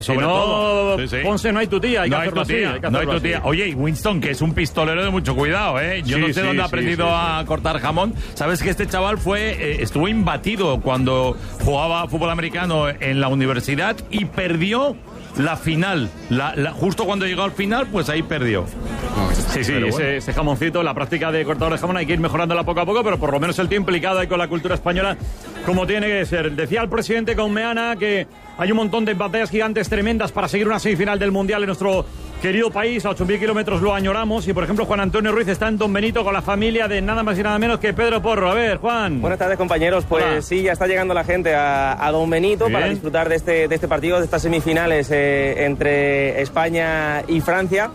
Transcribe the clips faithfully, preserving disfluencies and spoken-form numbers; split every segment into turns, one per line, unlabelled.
Si no,
todo. Sí, sí.
Ponce, no hay tu tía, hay
no
que
hay
hacerlo
tu tía,
así, hay que
no hay
hacerlo
tu tía.
así.
Oye, y Winston, que es un pistolero de mucho cuidado, ¿eh? Yo
Sí,
no sé
sí,
dónde ha
sí,
aprendido
sí,
a
sí.
cortar jamón. Sabes que este chaval fue eh, estuvo imbatido cuando jugaba fútbol americano en la universidad y perdió la final. La, la, justo cuando llegó al final, pues ahí perdió.
Sí, sí,
Pero
ese,
bueno.
ese jamoncito, la práctica de cortador de jamón hay que ir mejorándola poco a poco, pero por lo menos el tío implicado ahí con la cultura española como tiene que ser. Decía el presidente con Meana que hay un montón de batallas gigantes tremendas para seguir una semifinal del Mundial en nuestro querido país. A ocho mil kilómetros lo añoramos. Y por ejemplo, Juan Antonio Ruiz está en Don Benito con la familia de nada más y nada menos que Pedro Porro. A ver, Juan.
Buenas tardes, compañeros. Pues
Hola.
sí, ya está llegando la gente a, a Don Benito
Bien.
para disfrutar de este, de este partido, de estas semifinales eh, entre España y Francia.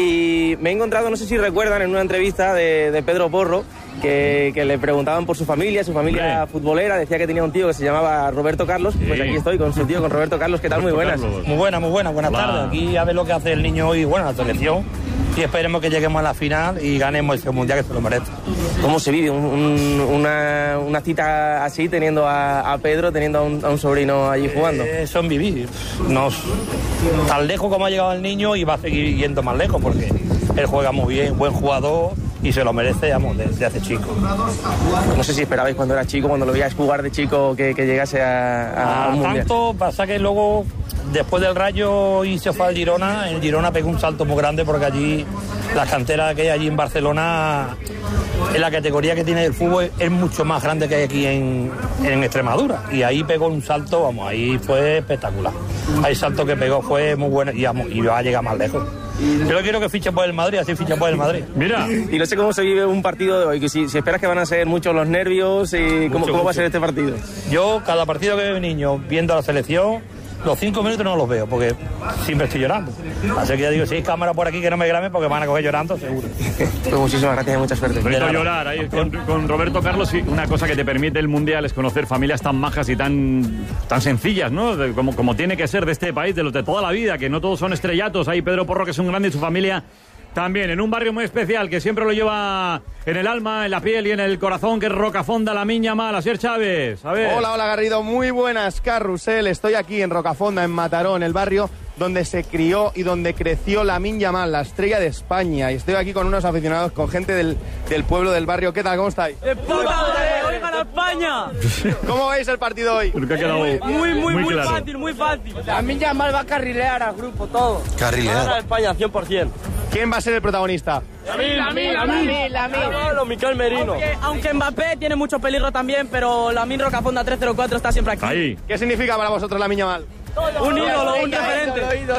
Y me he encontrado, no sé si recuerdan, en una entrevista de, de Pedro Porro, que, que le preguntaban por su familia, su familia
Hombre.
futbolera. Decía que tenía un tío que se llamaba Roberto Carlos.
Sí.
Pues aquí estoy con su tío, con Roberto Carlos. ¿Qué tal? Muy
Roberto
buenas.
Carlos.
Muy buena, muy buena, buenas
Hola.
tardes. Aquí a ver lo que hace el niño hoy, bueno, la selección. Y esperemos que lleguemos a la final y ganemos ese mundial que se lo merece.
¿Cómo se vive un- un- una, una cita así, teniendo a, a Pedro, teniendo a un, a un sobrino allí jugando?
Eh, son vivir. Nos, tan lejos como ha llegado el niño y va a seguir yendo más lejos porque él juega muy bien, buen jugador y se lo merece, vamos, desde hace chico.
No sé si esperabais cuando era chico, cuando lo veíais jugar de chico, que, que llegase a, a,
A
un mundial.
tanto pasa que luego, después del Rayo y se fue al Girona, el Girona pegó un salto muy grande porque allí, las canteras que hay allí en Barcelona, en la categoría que tiene el fútbol es mucho más grande que hay aquí en, en Extremadura. Y ahí pegó un salto, vamos, ahí fue espectacular. Ahí el salto que pegó fue muy bueno y, vamos, y va a llegar más lejos. Yo quiero que fiche por el Madrid, así ficha por el Madrid.
Mira,
Y no sé cómo se vive un partido de hoy, que si, si esperas que van a ser muchos los nervios y cómo,
Mucho,
cómo va a
mucho.
ser este partido.
Yo, cada partido que veo niño viendo a la selección, los cinco minutos no los veo porque siempre estoy llorando. Así que ya digo, si hay cámara por aquí que no me graben porque me van a coger llorando, seguro.
Pues muchísimas gracias y mucha suerte.
bonito
nada.
llorar ahí con, con Roberto Carlos. Y una cosa que te permite el Mundial es conocer familias tan majas y tan, tan sencillas, ¿no? De- como, como tiene que ser de este país, de los de toda la vida, que no todos son estrellatos. Ahí Pedro Porro, que es un grande, y su familia también, en un barrio muy especial que siempre lo lleva en el alma, en la piel y en el corazón, que es Rocafonda, la Miña Mal. Asier Chávez, a ver.
Hola, hola Garrido, muy buenas, Carrusel. Estoy aquí en Rocafonda, en Mataró, en el barrio donde se crió y donde creció Lamine Yamal, la estrella de España. Y estoy aquí con unos aficionados, con gente del, del pueblo, del barrio. ¿Qué tal? ¿Cómo estáis?
¡De puta madre! ¡Hoy gana España!
¿Cómo veis el partido hoy?
Creo que ha quedado
Muy, muy, muy,
claro.
fácil, muy fácil. Lamine Yamal va a carrilear al grupo, todo.
Carrilear.
Va a ganar España, cien por ciento.
¿Quién va a ser el protagonista?
Lamine, Lamine, Lamine, Lamine. Miquel Merino. Aunque, aunque Mbappé tiene mucho peligro también, pero Lamine Rocafonda tres cero cuatro está siempre aquí.
Ahí.
¿Qué significa para vosotros Lamine Yamal?
Un ídolo, un referente.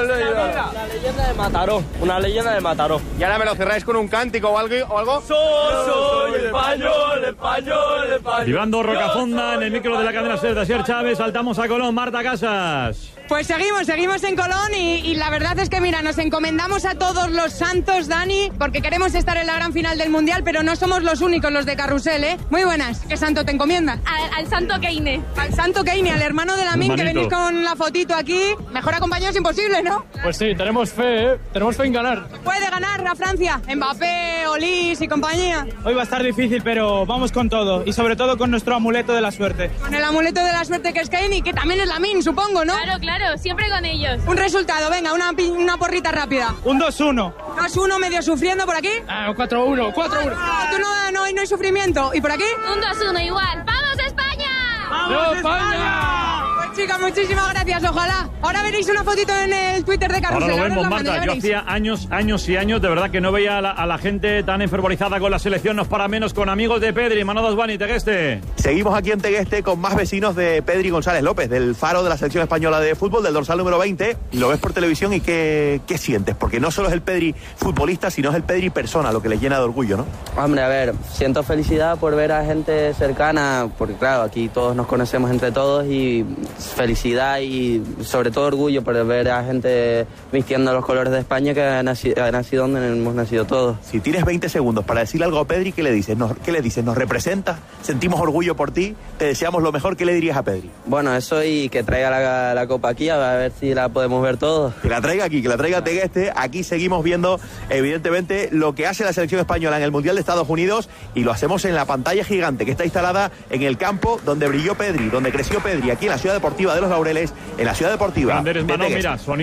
La leyenda de Mataró, una leyenda de Mataró.
Y ahora me lo cerráis con un cántico o algo. O algo?
Soy español, español, español.
Vibrando Rocafonda en el micro de la cadena SER de Asier Chávez. Saltamos a Colón, Marta Casas.
Pues seguimos, seguimos en Colón y, y la verdad es que, mira, nos encomendamos a todos los santos, Dani, porque queremos estar en la gran final del Mundial, pero no somos los únicos los de Carrusel, ¿eh? Muy buenas. ¿Qué santo te encomiendas?
Al, al santo Keine.
Al santo Keine, al hermano de Lamine, que
Hermanito.
venís con la fotito aquí. Mejor acompañado es imposible, ¿no?
Pues sí, tenemos fe, ¿eh? Tenemos fe en ganar.
Puede ganar a Francia. Mbappé, Olís y compañía.
Hoy va a estar difícil, pero vamos con todo. Y sobre todo con nuestro amuleto de la suerte.
Con el amuleto de la suerte que es Keine, que también es Lamine, supongo, ¿no?
Claro, claro, siempre con ellos.
Un resultado, venga, una, pi- una porrita rápida.
Un dos uno.
dos uno medio sufriendo por aquí.
Ah, cuatro uno, cuatro uno.
Ah, tú no, no, no hay sufrimiento. ¿Y por aquí?
Un dos uno igual. ¡Vamos, España!
¡Vamos, España!
Pues chicas, muchísimas gracias, ojalá. Ahora veréis una fotito en el Twitter de Carrusel.
Ahora lo
os
vemos,
la
Marta.
mando, ya
Yo
veréis.
hacía años, años y años, de verdad, que no veía a la, a la gente tan enfervorizada con la selección. Nos para menos con amigos de Pedri, Manodas Bani, Tegueste.
Seguimos aquí en Tegueste con más vecinos de Pedri González López, del faro de la selección española de fútbol, del dorsal número veinte. Lo ves por televisión y ¿qué, qué sientes? Porque no solo es el Pedri futbolista, sino es el Pedri persona, lo que les llena de orgullo, ¿no?
Hombre, a ver, siento felicidad por ver a gente cercana, porque claro, aquí todos nos conocemos entre todos y felicidad y sobre todo orgullo por ver a gente vistiendo los colores de España que ha nacido, ha nacido donde hemos nacido todos.
Si tienes veinte segundos para decirle algo a Pedri, ¿qué le dices? Nos, ¿Qué le dices? ¿Nos representas? ¿Sentimos orgullo por ti? ¿Te deseamos lo mejor? ¿Qué le dirías a Pedri?
Bueno, eso y que traiga la, la copa aquí, a ver si la podemos ver todos.
Que la traiga aquí, que la traiga a Tegueste. Aquí seguimos viendo, evidentemente, lo que hace la selección española en el Mundial de Estados Unidos y lo hacemos en la pantalla gigante que está instalada en el campo donde brilló Pedri, donde creció Pedri, aquí en la Ciudad Deportiva. Deportiva de los Laureles, en la Ciudad Deportiva.
Grande eres,
de
Manolo,
Tegues.
mira, sonido